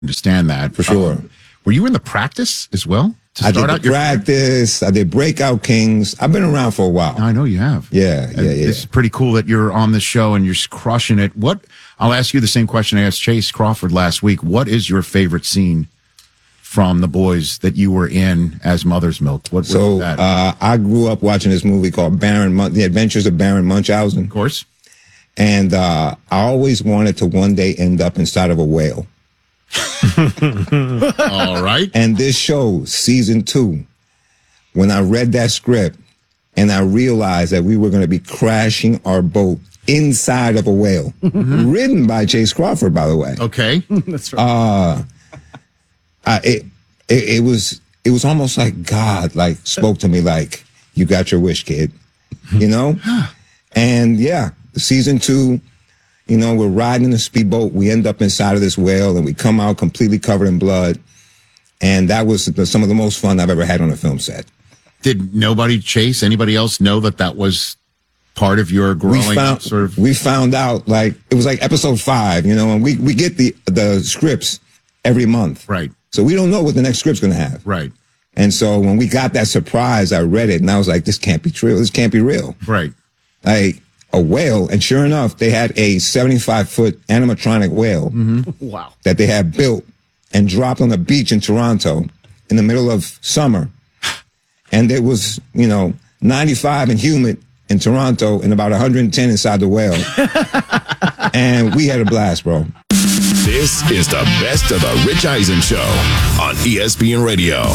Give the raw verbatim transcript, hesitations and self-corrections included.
understand that. For sure. Um, were you in the practice as well? To I start did out the your practice. I did Breakout Kings. I've been around for a while. I know you have. Yeah, yeah, yeah. It's pretty cool that you're on the show and you're crushing it. What? I'll ask you the same question I asked Chase Crawford last week. What is your favorite scene from The Boys that you were in as Mother's Milk? What was So that? uh, I grew up watching this movie called Baron Mun- The Adventures of Baron Munchausen. Of course. And uh, I always wanted to one day end up inside of a whale. All right. And this show, season two, when I read that script and I realized that we were going to be crashing our boat inside of a whale, mm-hmm. written by Chase Crawford, by the way. Okay. That's right. Uh, I, it, it, it was, it was almost like God, like spoke to me like, you got your wish, kid, you know? And yeah, season two, you know, we're riding in a speedboat. We end up inside of this whale and we come out completely covered in blood. And that was the, some of the most fun I've ever had on a film set. Did nobody, Chase, anybody else know that that was part of your growing we found, up sort of? We found out like, it was like episode five, you know, and we, we get the, the scripts every month. Right. So we don't know what the next script's going to have. Right. And so when we got that surprise, I read it and I was like, this can't be true. This can't be real. Right. Like a whale. And sure enough, they had a seventy-five foot animatronic whale Mm-hmm. Wow. that they had built and dropped on the beach in Toronto in the middle of summer. And it was, you know, ninety-five and humid in Toronto and about one hundred ten inside the whale. And we had a blast, bro. This is the best of the Rich Eisen Show on E S P N Radio.